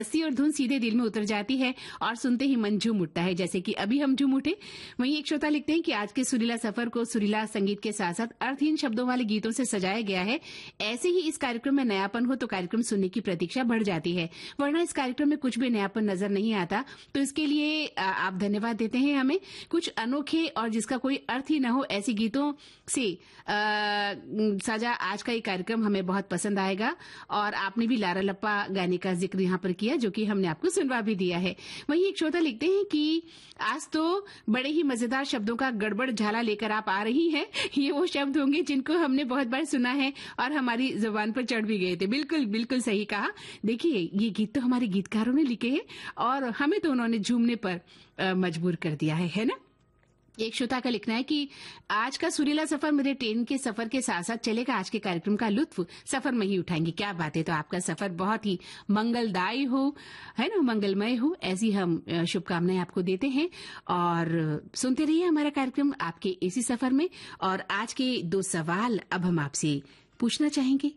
सी और धुन सीधे दिल में उतर जाती है और सुनते ही मन झूम उठता है, जैसे कि अभी हम झूम उठे। वहीं एक श्रोता लिखते हैं कि आज के सुरीला सफर को सुरीला संगीत के साथ साथ अर्थहीन शब्दों वाले गीतों से सजाया गया है। ऐसे ही इस कार्यक्रम में नयापन हो तो कार्यक्रम सुनने की प्रतीक्षा बढ़ जाती है, वरना इस कार्यक्रम में कुछ भी नयापन नजर नहीं आता। तो इसके लिए आप धन्यवाद देते हैं हमें। कुछ अनोखे और जिसका कोई अर्थ ही न हो ऐसे गीतों से सजा आज का ये कार्यक्रम हमें बहुत पसंद आएगा। और आपने भी लारा लप्पा गाने का जिक्र यहाँ पर किया, जो कि हमने आपको सुनवा भी दिया है। वहीं एक श्रोता लिखते हैं कि आज तो बड़े ही मजेदार शब्दों का गड़बड़ झाला लेकर आप आ रही हैं। ये वो शब्द होंगे जिनको हमने बहुत बार सुना है और हमारी जुबान पर चढ़ भी गए थे। बिल्कुल बिल्कुल सही कहा। देखिए, ये गीत तो हमारे गीतकारों ने लिखे हैं और हमें तो उन्होंने झूमने पर मजबूर कर दिया है ना। एक श्रोता का लिखना है कि आज का सुरीला सफर मेरे ट्रेन के सफर के साथ साथ चलेगा। आज के कार्यक्रम का लुत्फ सफर में ही उठाएंगे। क्या बात है। तो आपका सफर बहुत ही मंगलदायी हो, है ना, मंगलमय हो, ऐसी हम शुभकामनाएं आपको देते हैं। और सुनते रहिए हमारा कार्यक्रम आपके इसी सफर में। और आज के 2 सवाल अब हम आपसे पूछना चाहेंगे।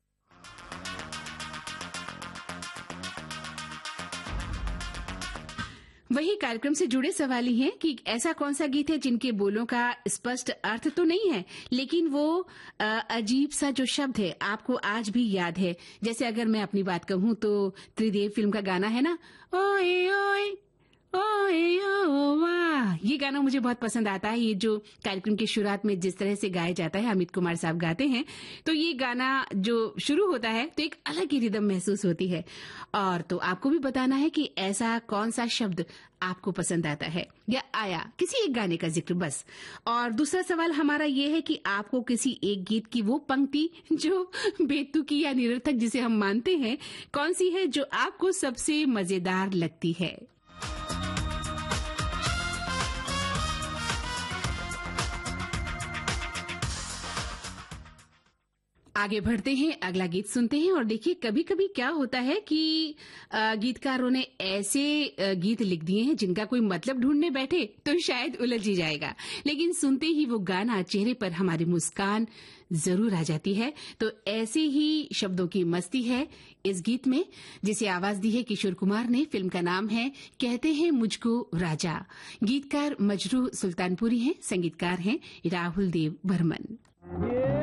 वही कार्यक्रम से जुड़े सवाल ही हैं कि ऐसा कौन सा गीत है जिनके बोलों का स्पष्ट अर्थ तो नहीं है, लेकिन वो अजीब सा जो शब्द है आपको आज भी याद है। जैसे अगर मैं अपनी बात कहूँ तो त्रिदेव फिल्म का गाना है ना, ओए ओए ओए ओ वाह, ये गाना मुझे बहुत पसंद आता है। ये जो कार्यक्रम की शुरुआत में जिस तरह से गाया जाता है, अमित कुमार साहब गाते हैं, तो ये गाना जो शुरू होता है तो एक अलग ही रिदम महसूस होती है। और तो आपको भी बताना है कि ऐसा कौन सा शब्द आपको पसंद आता है या आया किसी एक गाने का जिक्र बस। और दूसरा सवाल हमारा ये है कि आपको किसी एक गीत की वो पंक्ति जो बेतुकी या निरर्थक जिसे हम मानते हैं, कौन सी है जो आपको सबसे मजेदार लगती है। आगे बढ़ते हैं, अगला गीत सुनते हैं। और देखिए, कभी कभी क्या होता है कि गीतकारों ने ऐसे गीत लिख दिए हैं जिनका कोई मतलब ढूंढने बैठे तो शायद उलझ ही जाएगा, लेकिन सुनते ही वो गाना चेहरे पर हमारी मुस्कान जरूर आ जाती है। तो ऐसे ही शब्दों की मस्ती है इस गीत में, जिसे आवाज दी है किशोर कुमार ने। फिल्म का नाम है कहते हैं मुझको राजा। गीतकार मजरू सुल्तानपुरी हैं, संगीतकार हैं राहुल देव बर्मन।